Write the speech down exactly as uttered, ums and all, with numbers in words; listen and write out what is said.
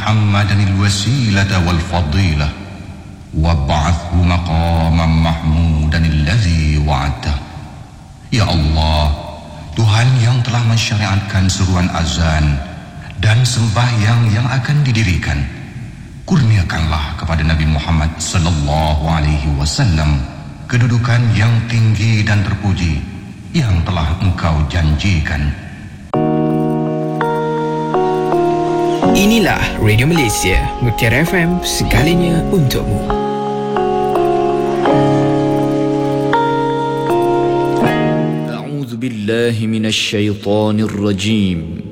محمدا الوسيلة والفضيلة وابعثه مقاما محمودا الذي وعدته. Ya Allah, Tuhan yang telah mensyariatkan seruan azan dan sembahyang yang akan didirikan, kurniakanlah kepada Nabi Muhammad sallallahu alaihi wasallam kedudukan yang tinggi dan terpuji yang telah Engkau janjikan. Inilah Radio Malaysia, Mutiara F M, segalinya untukmu. A'udzu billahi minasy syaithanir rajim.